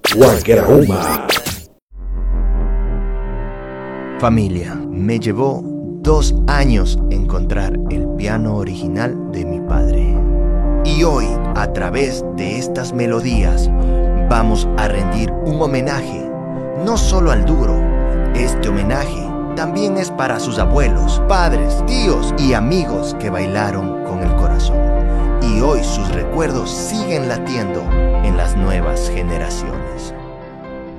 Guayquerahuma. Familia, me llevó 2 años encontrar el piano original de mi padre. Y hoy, a través de estas melodías, vamos a rendir un homenaje, no solo al duro. Este homenaje también es para sus abuelos, padres, tíos y amigos que bailaron con el corazón. Y hoy sus recuerdos siguen latiendo en las nuevas generaciones.